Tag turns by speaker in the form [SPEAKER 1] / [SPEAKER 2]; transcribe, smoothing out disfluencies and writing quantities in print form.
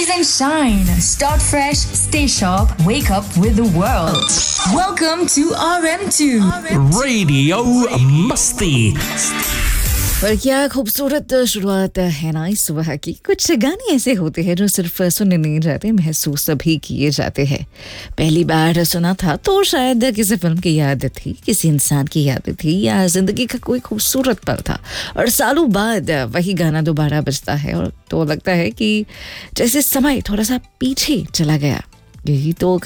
[SPEAKER 1] Rise and shine. Start fresh, stay sharp, wake up with the world. Welcome to RM2
[SPEAKER 2] Radio Musty.
[SPEAKER 3] पर क्या खूबसूरत शुरुआत है ना इस सुबह की। कुछ गाने ऐसे होते हैं जो सिर्फ सुने नहीं जाते, महसूस भी किए जाते हैं। पहली बार सुना था तो शायद किसी फिल्म की याद थी, किसी इंसान की याद थी, या जिंदगी का कोई खूबसूरत पल था, और सालों बाद वही गाना दोबारा बजता है और तो लगता है कि जैसे समय थोड़ा सा पीछे चला गया। यही तो